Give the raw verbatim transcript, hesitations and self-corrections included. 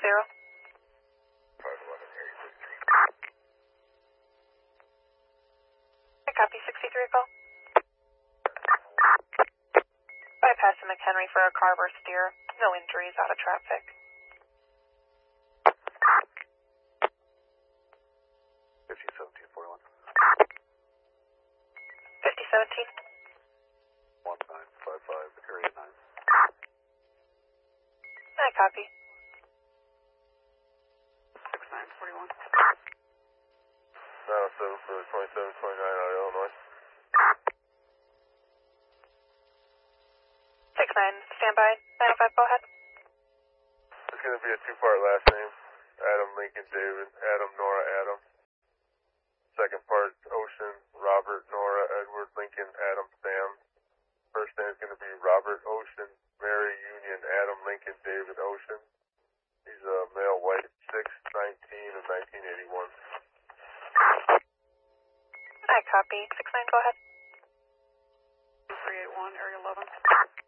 zero. five eleven area thirty-three. I copy sixty-three call. Bypassing McHenry for a Carver steer. No injuries out of traffic. fifty seventeen forty-one. fifty seventeen. one nine five five area nine. I copy. six nine forty-one. nine oh seven for twenty-seven twenty-nine out of Illinois. six nine, standby. nine oh five, go ahead. It's going to be a two-part last name. Adam Lincoln David, Adam Nora Adam. Second part, Ocean, Robert Nora Edward Lincoln Adam Sam. First name is going to be Robert Ocean, Mary Union Adam Lincoln David Ocean. He's a male, white, six nineteen of nineteen eighty-one. I copy. six nine, go ahead. three eight one, area eleven.